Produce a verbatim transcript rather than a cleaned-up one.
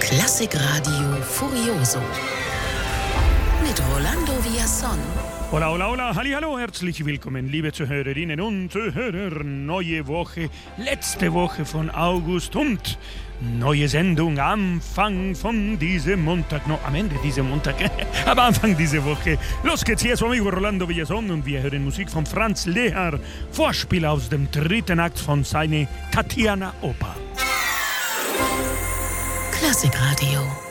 Klassikradio Furioso mit Rolando Villazón. Hola, hola, hola, hallihallo, herzlich willkommen, liebe Zuhörerinnen und Zuhörer. Neue Woche, letzte Woche von August und neue Sendung, Anfang von diesem Montag, no, am Ende dieser Montag, aber Anfang dieser Woche. Los geht's, hier ist amigo Rolando Villazón und wir hören Musik von Franz Lehár, Vorspiel aus dem dritten Akt von seiner Tatiana Oper. Klassikradio.